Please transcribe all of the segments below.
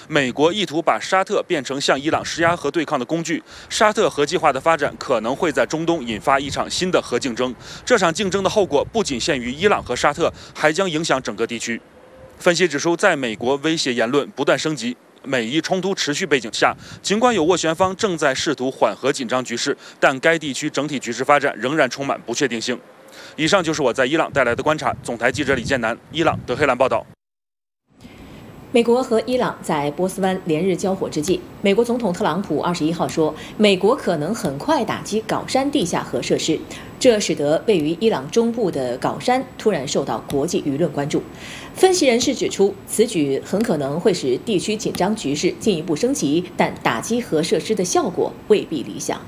美国意图把沙特变成向伊朗施压和对抗的工具。沙特核计划的发展可能会在中东引发一场新的核竞争。这场竞争的后果不仅限于伊朗和沙特，还将影响整个地区。分析指出，在美国威胁言论不断升级、美伊冲突持续背景下，尽管有斡旋方正在试图缓和紧张局势，但该地区整体局势发展仍然充满不确定性。以上就是我在伊朗带来的观察。总台记者李建南，伊朗德黑兰报道。 美国和伊朗在波斯湾连日交火之际，美国总统特朗普21号说，美国可能很快打击皋山地下核设施，这使得位于伊朗中部的皋山突然受到国际舆论关注。分析人士指出，此举很可能会使地区紧张局势进一步升级，但打击核设施的效果未必理想。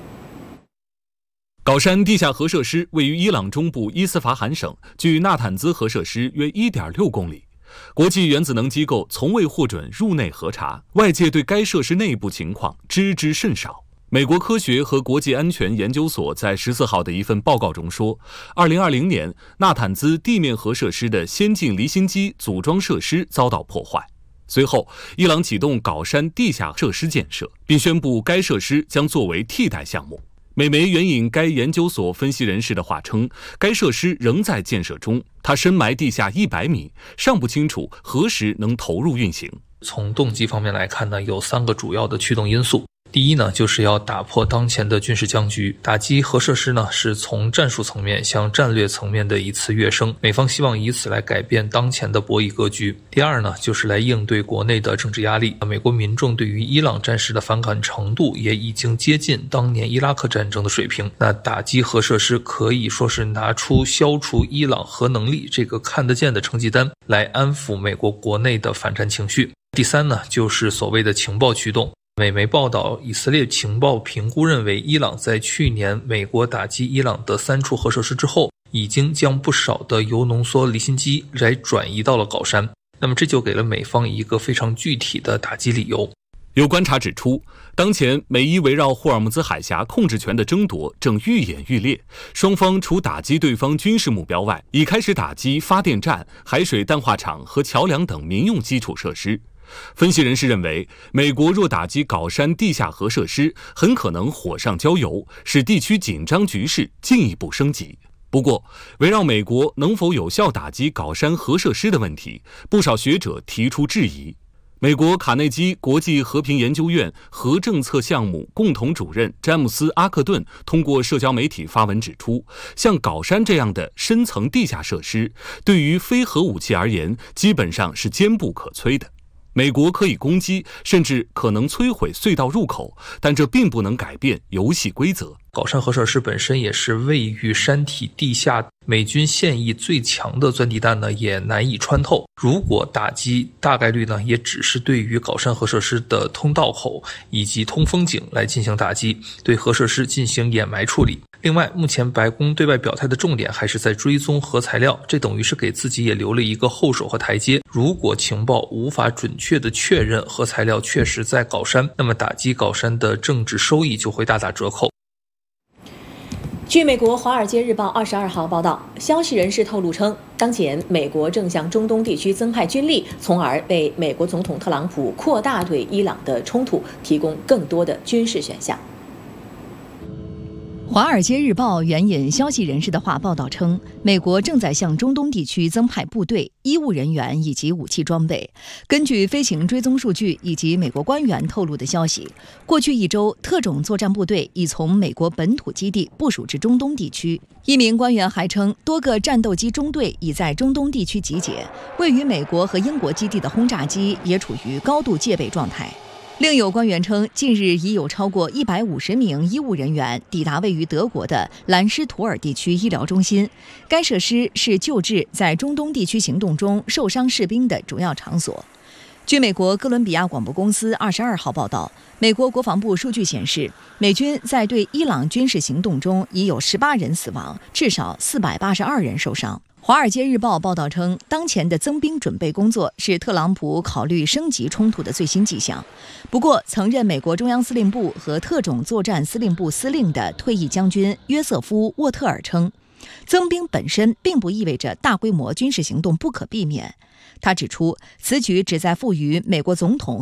皋山地下核设施位于伊朗中部伊斯法罕省，距纳坦兹核设施约 1.6 公里。国际原子能机构从未获准入内核查，外界对该设施内部情况知之甚少。美国科学和国际安全研究所在14号的一份报告中说，2020年纳坦兹地面核设施的先进离心机组装设施遭到破坏。随后，伊朗启动皋山地下设施建设，并宣布该设施将作为替代项目。美媒援引该研究所分析人士的话称，该设施仍在建设中，它深埋地下100米，尚不清楚何时能投入运行。 从动机方面来看呢，有3个主要的驱动因素。第一呢，就是要打破当前的军事僵局。打击核设施呢，是从战术层面向战略层面的一次跃升，美方希望以此来改变当前的博弈格局。第二呢，就是来应对国内的政治压力。美国民众对于伊朗战事的反感程度也已经接近当年伊拉克战争的水平。那打击核设施可以说是拿出消除伊朗核能力这个看得见的成绩单，来安抚美国国内的反战情绪。第三呢，就是所谓的情报驱动。美媒报道，以色列情报评估认为，伊朗在去年美国打击伊朗的3处核设施之后，已经将不少的铀浓缩离心机来转移到了皋山。那么这就给了美方一个非常具体的打击理由。 有观察指出，当前美伊围绕霍尔木兹海峡控制权的争夺正愈演愈烈，双方除打击对方军事目标外，已开始打击发电站、海水淡化厂和桥梁等民用基础设施。分析人士认为，美国若打击皋山地下核设施，很可能火上浇油，使地区紧张局势进一步升级。不过，围绕美国能否有效打击皋山核设施的问题，不少学者提出质疑。美国卡内基国际和平研究院核政策项目共同主任詹姆斯·阿克顿通过社交媒体发文指出，像皋山这样的深层地下设施，对于非核武器而言，基本上是坚不可摧的。美国可以攻击，甚至可能摧毁隧道入口，但这并不能改变游戏规则。 皋山核设施本身也是位于山体地下，美军现役最强的钻地弹呢也难以穿透。如果打击，大概率呢也只是对于皋山核设施的通道口以及通风井来进行打击，对核设施进行掩埋处理。另外，目前白宫对外表态的重点还是在追踪核材料，这等于是给自己也留了一个后手和台阶。如果情报无法准确的确认核材料确实在皋山，那么打击皋山的政治收益就会大打折扣。 据美国《华尔街日报》22号报道，消息人士透露称，当前美国正向中东地区增派军力，从而为美国总统特朗普扩大对伊朗的冲突提供更多的军事选项。 《华尔街日报》援引消息人士的话报道称，美国正在向中东地区增派部队、医务人员以及武器装备。根据飞行追踪数据以及美国官员透露的消息，过去1周，特种作战部队已从美国本土基地部署至中东地区。一名官员还称，多个战斗机中队已在中东地区集结，位于美国和英国基地的轰炸机也处于高度戒备状态。另有官员称，近日已有超过150名医务人员抵达位于德国的兰施图尔地区医疗中心，该设施是救治在中东地区行动中受伤士兵的主要场所。据美国哥伦比亚广播公司22号报道，美国国防部数据显示，美军在对伊朗军事行动中已有18人死亡，至少482人受伤。《华尔街日报》报道称，当前的增兵准备工作是特朗普考虑升级冲突的最新迹象。不过，曾任美国中央司令部和特种作战司令部司令的退役将军约瑟夫·沃特尔称，增兵本身并不意味着大规模军事行动不可避免。他指出，此举旨在赋予美国总统